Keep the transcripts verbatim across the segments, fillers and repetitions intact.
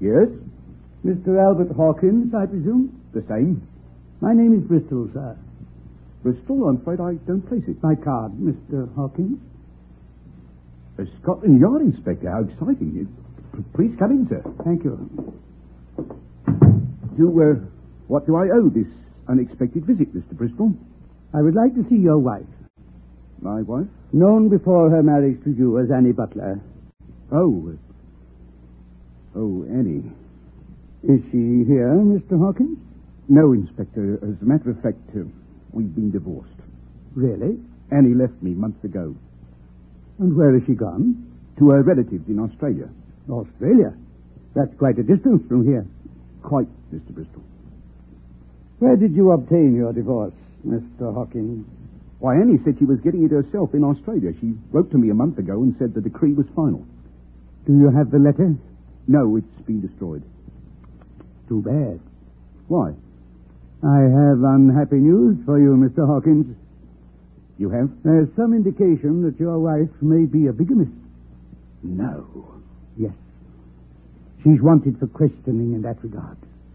Yes? Mister Albert Hawkins, I presume? The same. My name is Bristol, sir. Bristol, I'm afraid I don't place it. My card, Mister Hawkins. A Scotland Yard Inspector, how exciting. P- Please come in, sir. Thank you. Do, uh, what do I owe this unexpected visit, Mister Bristol? I would like to see your wife. My wife? Known before her marriage to you as Annie Butler. Oh. Uh, oh, Annie. Is she here, Mister Hawkins? No, Inspector. As a matter of fact, uh, we've been divorced. Really? Annie left me months ago. And where has she gone? To her relatives in Australia. Australia? That's quite a distance from here. Quite, Mister Bristol. Where did you obtain your divorce, Mister Hawkins? Why, Annie said she was getting it herself in Australia. She wrote to me a month ago and said the decree was final. Do you have the letter? No, it's been destroyed. Too bad. Why? I have unhappy news for you, Mister Hawkins. You have? There's some indication that your wife may be a bigamist. No. Yes. She's wanted for questioning in that regard.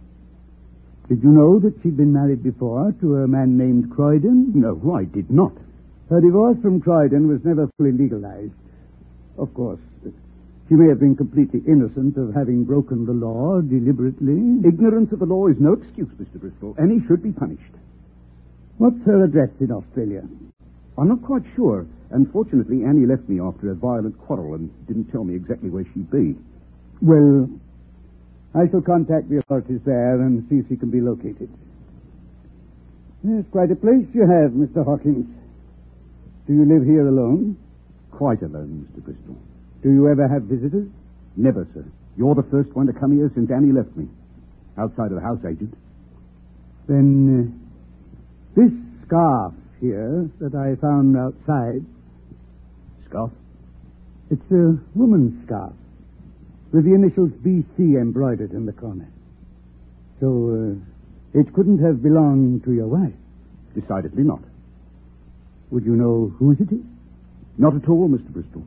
Did you know that she'd been married before to a man named Croydon? No, I did not. Her divorce from Croydon was never fully legalized. Of course, she may have been completely innocent of having broken the law deliberately. Ignorance of the law is no excuse, Mister Bristol. Annie should be punished. What's her address in Australia? I'm not quite sure. Unfortunately, Annie left me after a violent quarrel and didn't tell me exactly where she'd be. Well, I shall contact the authorities there and see if she can be located. Yes, quite a place you have, Mister Hawkins. Do you live here alone? Quite alone, Mister Bristol. Do you ever have visitors? Never, sir. You're the first one to come here since Annie left me. Outside of the house agent. Then, uh, this scarf here that I found outside... Scarf? It's a woman's scarf, with the initials B C embroidered in the corner. So, uh, it couldn't have belonged to your wife. Decidedly not. Would you know whose it is? Not at all, Mister Bristol.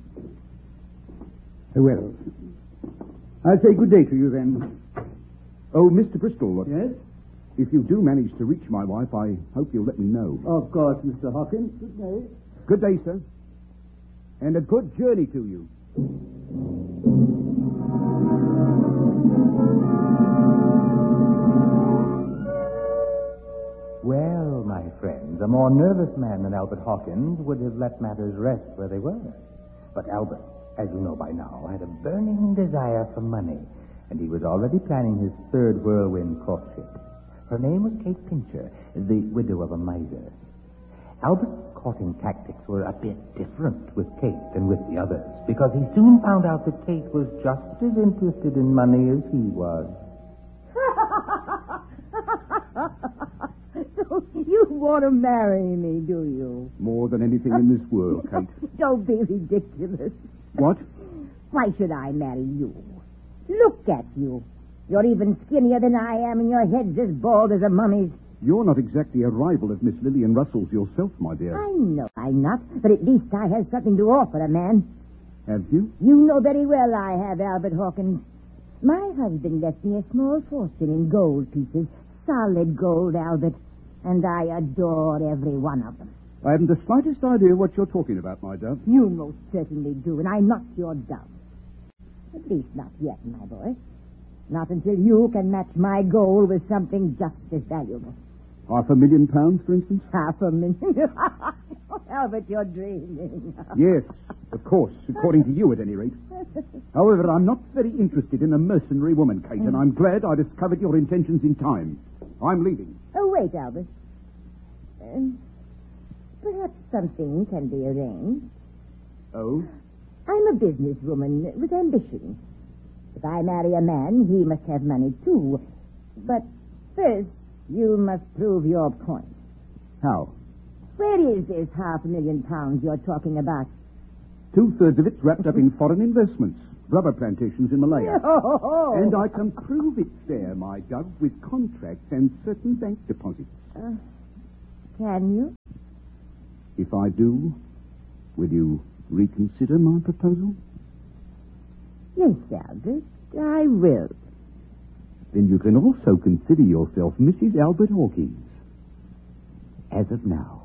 Uh, well, I'll say good day to you then. Oh, Mister Bristol. Look, Yes? if you do manage to reach my wife, I hope you'll let me know. Of course, Mister Hawkins. Good day. Good day, sir. And a good journey to you. Well, my friends, a more nervous man than Albert Hawkins would have let matters rest where they were. But Albert, as you know by now, had a burning desire for money, and he was already planning his third whirlwind courtship. Her name was Kate Pincher, the widow of a miser. Albert's courting tactics were a bit different with Kate than with the others, because he soon found out that Kate was just as interested in money as he was. So you want to marry me, do you? More than anything in this world, Kate. Don't be ridiculous. What? Why should I marry you? Look at you. You're even skinnier than I am, and your head's as bald as a mummy's. You're not exactly a rival of Miss Lillian Russell's yourself, my dear. I know I'm not, but at least I have something to offer a man. Have you? You know very well I have, Albert Hawkins. My husband left me a small fortune in gold pieces, solid gold, Albert, and I adore every one of them. I haven't the slightest idea what you're talking about, my dove. You most certainly do, and I'm not your dove. At least not yet, my boy. Not until you can match my gold with something just as valuable. Half a million pounds, for instance? Half a million. Albert, you're dreaming. Yes, of course, according to you at any rate. However, I'm not very interested in a mercenary woman, Kate, and I'm glad I discovered your intentions in time. I'm leaving. Oh, wait, Albert. Um, perhaps something can be arranged. Oh? I'm a businesswoman with ambition. If I marry a man, he must have money, too. But first, you must prove your point. How? Where is this half a million pounds you're talking about? Two-thirds of it's wrapped up in foreign investments, rubber plantations in Malaya. Oh. And I can prove it's there, my dove, with contracts and certain bank deposits. Uh, can you? If I do, will you reconsider my proposal? Yes, Albert, I will. then you can also consider yourself Missus Albert Hawkins. As of now.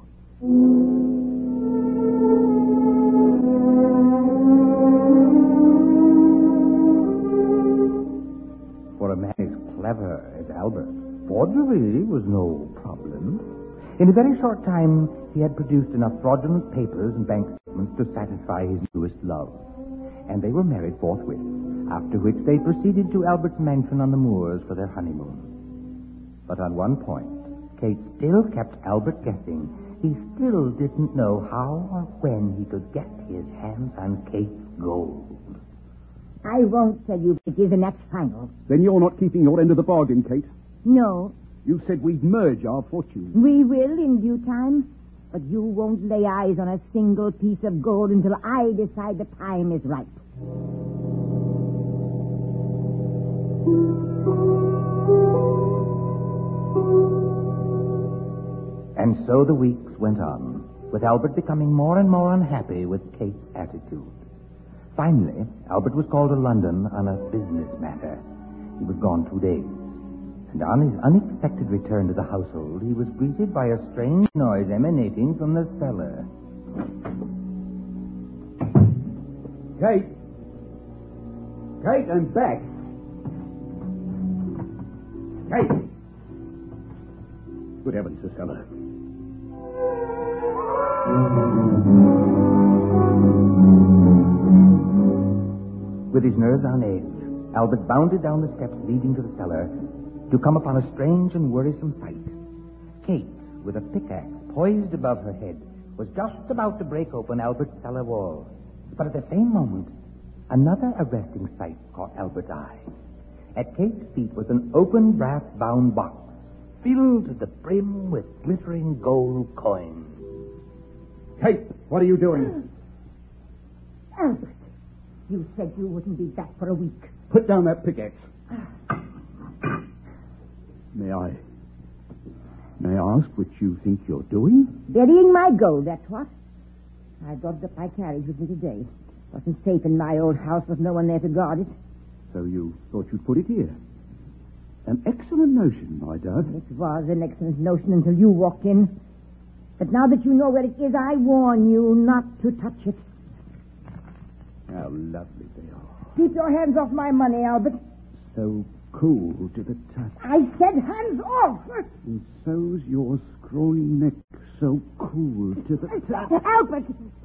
For a man as clever as Albert, forgery was no problem. In a very short time, he had produced enough fraudulent papers and bank statements to satisfy his newest love. And they were married forthwith, after which they proceeded to Albert's mansion on the moors for their honeymoon. But on one point, Kate still kept Albert guessing. He still didn't know how or when he could get his hands on Kate's gold. I won't tell you, Vicky, and that's final. Then you're not keeping your end of the bargain, Kate. No, You said we'd merge our fortunes. we will in due time, but you won't lay eyes on a single piece of gold until I decide the time is ripe. And so the weeks went on, with Albert becoming more and more unhappy with Kate's attitude. Finally, Albert was called to London on a business matter. He was gone two days. And on his unexpected return to the household, he was greeted by a strange noise emanating from the cellar. Kate! Kate, I'm back. Kate! Good heavens, the cellar. With his nerves on edge, Albert bounded down the steps leading to the cellar to come upon a strange and worrisome sight. Kate, with a pickaxe poised above her head, was just about to break open Albert's cellar wall. But at the same moment, another arresting sight caught Albert's eye. At Kate's feet was an open brass-bound box, filled to the brim with glittering gold coins. Kate, what are you doing? Albert, you said you wouldn't be back for a week. Put down that pickaxe. May I... May I ask what you think you're doing? Burying my gold, that's what. I brought it up by carriage with me today. Wasn't safe in my old house with no one there to guard it. So you thought you'd put it here? An excellent notion, my dad. It was an excellent notion until you walked in. But now that you know where it is, I warn you not to touch it. How lovely they are. Keep your hands off my money, Albert. So cool to the touch. I said hands off. And so's your scrawny neck so cool to the touch. Albert,